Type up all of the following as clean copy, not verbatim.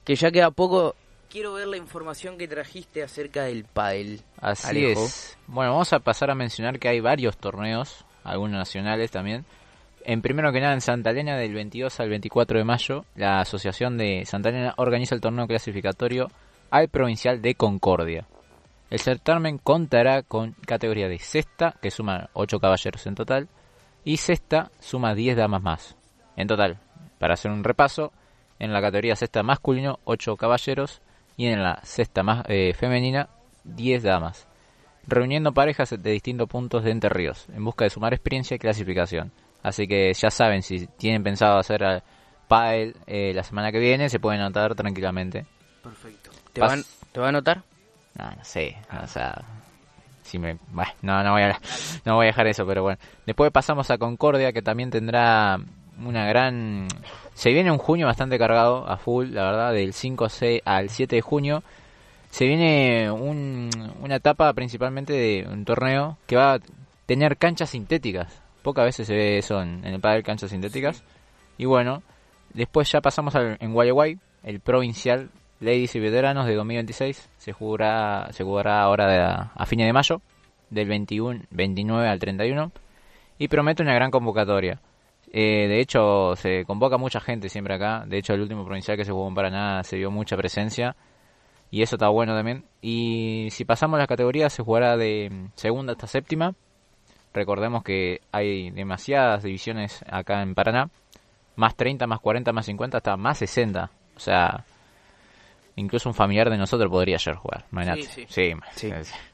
que ya queda poco. Quiero ver la información que trajiste acerca del pádel. Así Alejo. es. Bueno, vamos a pasar a mencionar que hay varios torneos, algunos nacionales también. En primero que nada, en Santa Elena, del 22 al 24 de mayo, la Asociación de Santa Elena organiza el torneo clasificatorio al Provincial de Concordia. El certamen contará con categoría de cesta, que suma 8 caballeros en total, y cesta suma 10 damas más. En total, para hacer un repaso, en la categoría cesta masculino, 8 caballeros, y en la cesta más femenina, 10 damas, reuniendo parejas de distintos puntos de Entre Ríos, en busca de sumar experiencia y clasificación. Así que ya saben, si tienen pensado hacer pádel la semana que viene, se pueden anotar tranquilamente. Perfecto. ¿Te va a anotar? No sé, o sea, si me, bueno, no voy a dejar eso, pero bueno. Después pasamos a Concordia, que también tendrá una gran... Se viene un junio bastante cargado, a full, la verdad, del 5 al 7 de junio. Se viene una etapa principalmente de un torneo que va a tener canchas sintéticas. Pocas veces se ve eso en el pádel, canchas sintéticas. Y bueno, después ya pasamos en Gualeguay, el provincial Ladies y Veteranos de 2026. Se jugará ahora a fines de mayo, del 29 al 31. Y promete una gran convocatoria. De hecho, se convoca mucha gente siempre acá. De hecho, el último provincial que se jugó en Paraná se vio mucha presencia. Y eso está bueno también. Y si pasamos las categorías, se jugará de segunda hasta séptima. Recordemos que hay demasiadas divisiones acá en Paraná. Más 30, más 40, más 50, hasta más 60. O sea, incluso un familiar de nosotros podría ayer jugar. Imagínate. Sí.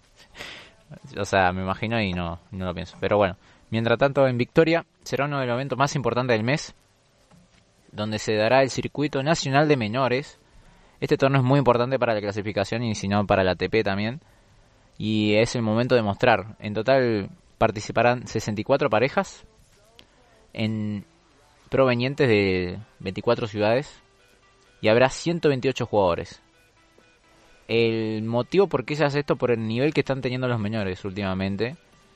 O sea, me imagino y no lo pienso. Pero bueno, mientras tanto en Victoria será uno de los eventos más importantes del mes, donde se dará el circuito nacional de menores. Este torneo es muy importante para la clasificación y si no para la ATP también. Y es el momento de mostrar. En total participarán 64 parejas provenientes de 24 ciudades y habrá 128 jugadores. El motivo por qué se hace esto, por el nivel que están teniendo los menores últimamente.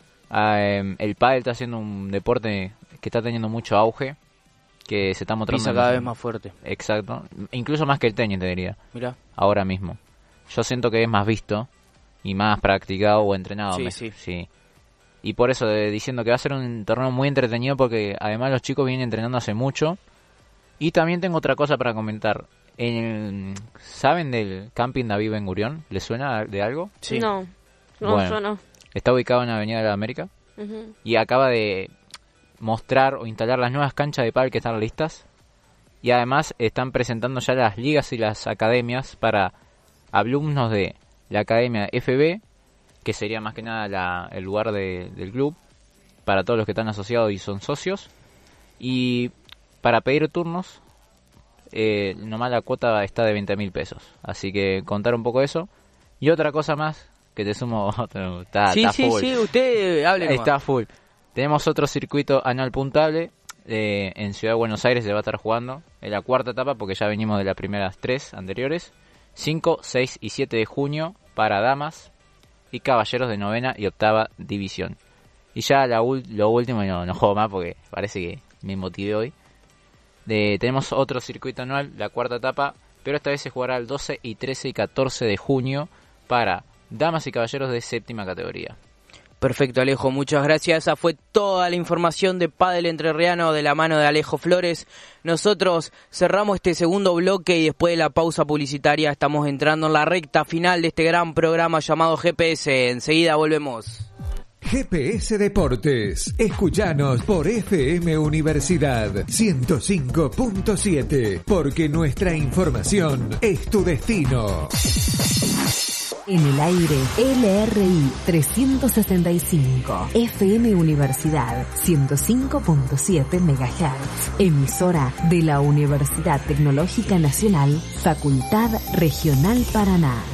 El pádel está siendo un deporte que está teniendo mucho auge, que se está mostrando cada vez más fuerte. Exacto, incluso más que el tenis, te diría. Mira, ahora mismo yo siento que es más visto y más practicado o entrenado. Sí. Y por eso diciendo que va a ser un torneo muy entretenido, porque además los chicos vienen entrenando hace mucho. Y también tengo otra cosa para comentar. ¿Saben del Camping David Ben Gurión? ¿Les suena de algo? Sí. No, yo no. Está ubicado en la Avenida de la América. Uh-huh. Y acaba de mostrar o instalar las nuevas canchas de pádel que están listas. Y además están presentando ya las ligas y las academias para alumnos de la Academia FB, que sería más que nada el lugar del club, para todos los que están asociados y son socios. Y para pedir turnos, nomás la cuota está de 20.000 pesos. Así que contar un poco eso. Y otra cosa más, que te sumo, está full. Sí, usted hable nomás. Está full. Tenemos otro circuito anual puntable, en Ciudad de Buenos Aires se va a estar jugando. En la cuarta etapa, porque ya venimos de las primeras 3 anteriores. 5, 6 y 7 de junio para damas y caballeros de novena y octava división. Y ya lo último, y no juego más porque parece que me motivé hoy. Tenemos otro circuito anual, la cuarta etapa, pero esta vez se jugará el 12 y 13 y 14 de junio para damas y caballeros de séptima categoría. Perfecto, Alejo, muchas gracias. Esa fue toda la información de Pádel Entrerriano de la mano de Alejo Flores. Nosotros cerramos este segundo bloque y después de la pausa publicitaria estamos entrando en la recta final de este gran programa llamado GPS. Enseguida volvemos. GPS Deportes. Escuchanos por FM Universidad 105.7, porque nuestra información es tu destino. En el aire, LRI 365, FM Universidad 105.7 MHz, emisora de la Universidad Tecnológica Nacional, Facultad Regional Paraná.